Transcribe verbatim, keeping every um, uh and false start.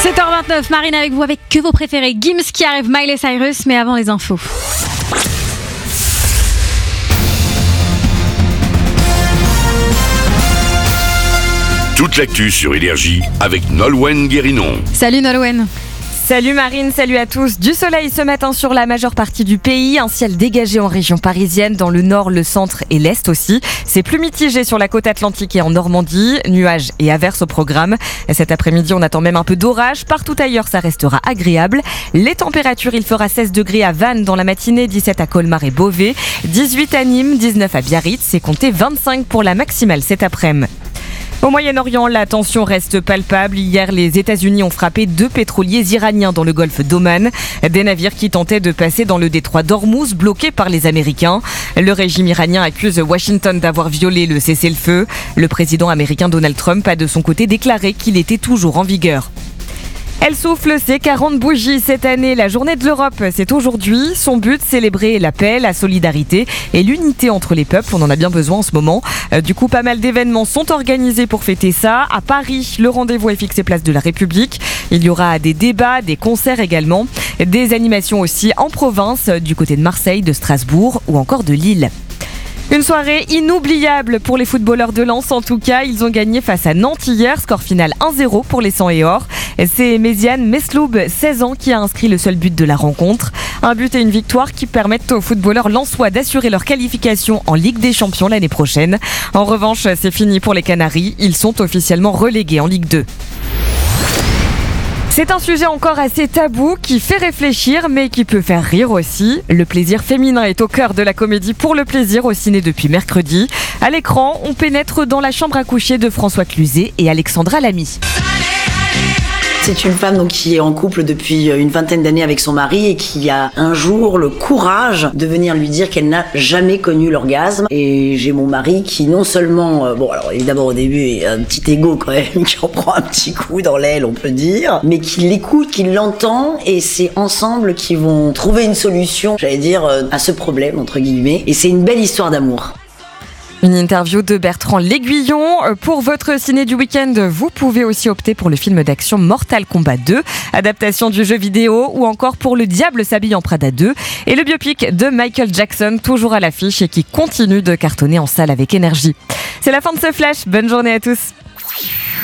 sept heures vingt-neuf, Marine avec vous avec que vos préférés. Gims qui arrive, Miley Cyrus, mais avant les infos. Toute l'actu sur Énergie avec Nolwenn Guérinon. Salut Nolwenn. Salut Marine, salut à tous. Du soleil ce matin sur la majeure partie du pays, un ciel dégagé en région parisienne, dans le nord, le centre et l'est aussi. C'est plus mitigé sur la côte atlantique et en Normandie, nuages et averses au programme. Cet après-midi, on attend même un peu d'orage. Partout ailleurs, ça restera agréable. Les températures, il fera seize degrés à Vannes dans la matinée, dix-sept à Colmar et Beauvais, dix-huit à Nîmes, dix-neuf à Biarritz et comptez vingt-cinq pour la maximale cet après-midi. Au Moyen-Orient, la tension reste palpable. Hier, les États-Unis ont frappé deux pétroliers iraniens dans le golfe d'Oman. Des navires qui tentaient de passer dans le détroit d'Ormuz, bloqués par les Américains. Le régime iranien accuse Washington d'avoir violé le cessez-le-feu. Le président américain Donald Trump a de son côté déclaré qu'il était toujours en vigueur. Elle souffle ses quarante bougies cette année. La journée de l'Europe, c'est aujourd'hui. Son but, célébrer la paix, la solidarité et l'unité entre les peuples. On en a bien besoin en ce moment. Du coup, pas mal d'événements sont organisés pour fêter ça. À Paris, le rendez-vous est fixé place de la République. Il y aura des débats, des concerts également. Des animations aussi en province, du côté de Marseille, de Strasbourg ou encore de Lille. Une soirée inoubliable pour les footballeurs de Lens en tout cas. Ils ont gagné face à Nantes hier, score final un zéro pour les cent et or. C'est Méziane Mesloub, seize ans, qui a inscrit le seul but de la rencontre. Un but et une victoire qui permettent aux footballeurs lensois d'assurer leur qualification en Ligue des Champions l'année prochaine. En revanche, c'est fini pour les Canaries. Ils sont officiellement relégués en Ligue deux. C'est un sujet encore assez tabou qui fait réfléchir mais qui peut faire rire aussi. Le plaisir féminin est au cœur de la comédie Pour le plaisir au ciné depuis mercredi. À l'écran, on pénètre dans la chambre à coucher de François Cluzet et Alexandra Lamy. C'est une femme donc, qui est en couple depuis une vingtaine d'années avec son mari et qui a un jour le courage de venir lui dire qu'elle n'a jamais connu l'orgasme. Et j'ai mon mari qui non seulement, euh, bon alors évidemment au début il a un petit ego quand même, qui en prend un petit coup dans l'aile on peut dire, mais qui l'écoute, qui l'entend et c'est ensemble qu'ils vont trouver une solution, j'allais dire, euh, à ce problème entre guillemets. Et c'est une belle histoire d'amour. Une interview de Bertrand L'Aiguillon. Pour votre ciné du week-end, vous pouvez aussi opter pour le film d'action Mortal Kombat deux, adaptation du jeu vidéo, ou encore pour Le Diable s'habille en Prada deux, et le biopic de Michael Jackson, toujours à l'affiche et qui continue de cartonner en salle avec énergie. C'est la fin de ce flash, bonne journée à tous.